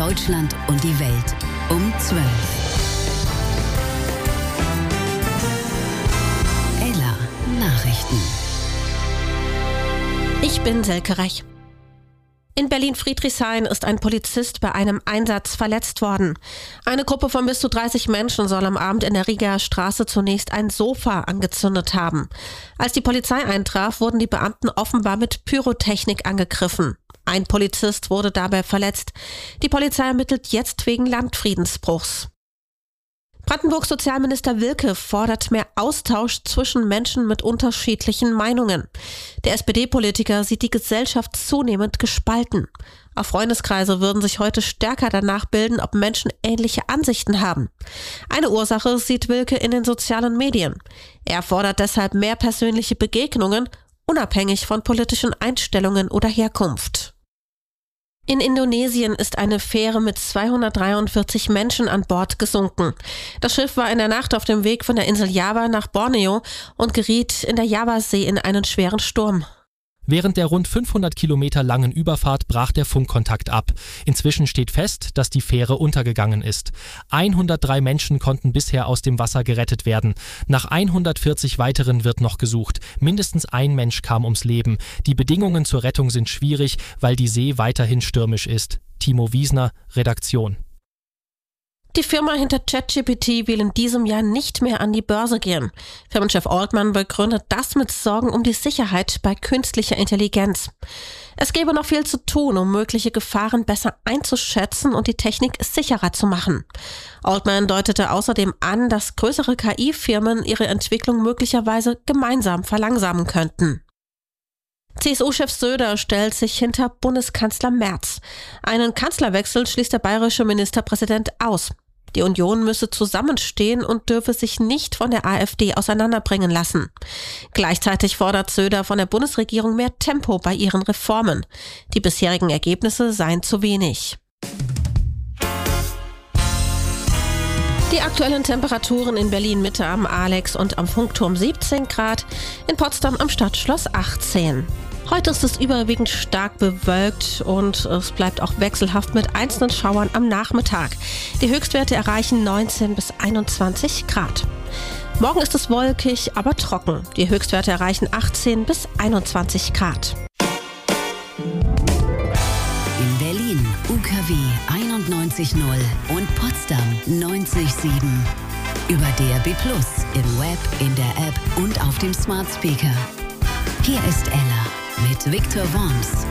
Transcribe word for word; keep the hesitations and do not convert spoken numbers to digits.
Deutschland und die Welt um zwölf. Ella Nachrichten. Ich bin Selke Rech. In Berlin-Friedrichshain ist ein Polizist bei einem Einsatz verletzt worden. Eine Gruppe von bis zu dreißig Menschen soll am Abend in der Rieger Straße zunächst ein Sofa angezündet haben. Als die Polizei eintraf, wurden die Beamten offenbar mit Pyrotechnik angegriffen. Ein Polizist wurde dabei verletzt. Die Polizei ermittelt jetzt wegen Landfriedensbruchs. Brandenburgs Sozialminister Wilke fordert mehr Austausch zwischen Menschen mit unterschiedlichen Meinungen. Der S P D-Politiker sieht die Gesellschaft zunehmend gespalten. Auch Freundeskreise würden sich heute stärker danach bilden, ob Menschen ähnliche Ansichten haben. Eine Ursache sieht Wilke in den sozialen Medien. Er fordert deshalb mehr persönliche Begegnungen, unabhängig von politischen Einstellungen oder Herkunft. In Indonesien ist eine Fähre mit zweihundertdreiundvierzig Menschen an Bord gesunken. Das Schiff war in der Nacht auf dem Weg von der Insel Java nach Borneo und geriet in der Javasee in einen schweren Sturm. Während der rund fünfhundert Kilometer langen Überfahrt brach der Funkkontakt ab. Inzwischen steht fest, dass die Fähre untergegangen ist. hundertdrei Menschen konnten bisher aus dem Wasser gerettet werden. Nach hundertvierzig weiteren wird noch gesucht. Mindestens ein Mensch kam ums Leben. Die Bedingungen zur Rettung sind schwierig, weil die See weiterhin stürmisch ist. Timo Wiesner, Redaktion. Die Firma hinter ChatGPT will in diesem Jahr nicht mehr an die Börse gehen. Firmenchef Altman begründet das mit Sorgen um die Sicherheit bei künstlicher Intelligenz. Es gäbe noch viel zu tun, um mögliche Gefahren besser einzuschätzen und die Technik sicherer zu machen. Altman deutete außerdem an, dass größere K I-Firmen ihre Entwicklung möglicherweise gemeinsam verlangsamen könnten. C S U-Chef Söder stellt sich hinter Bundeskanzler Merz. Einen Kanzlerwechsel schließt der bayerische Ministerpräsident aus. Die Union müsse zusammenstehen und dürfe sich nicht von der AfD auseinanderbringen lassen. Gleichzeitig fordert Söder von der Bundesregierung mehr Tempo bei ihren Reformen. Die bisherigen Ergebnisse seien zu wenig. Die aktuellen Temperaturen in Berlin-Mitte am Alex und am Funkturm siebzehn Grad, in Potsdam am Stadtschloss achtzehn. Heute ist es überwiegend stark bewölkt und es bleibt auch wechselhaft mit einzelnen Schauern am Nachmittag. Die Höchstwerte erreichen neunzehn bis einundzwanzig Grad. Morgen ist es wolkig, aber trocken. Die Höchstwerte erreichen achtzehn bis einundzwanzig Grad. In Berlin U K W einundneunzig Komma null und Potsdam neunzig Komma sieben. Über D A B plus, im Web, in der App und auf dem Smart Speaker. Hier ist Ella mit Viktor Worms.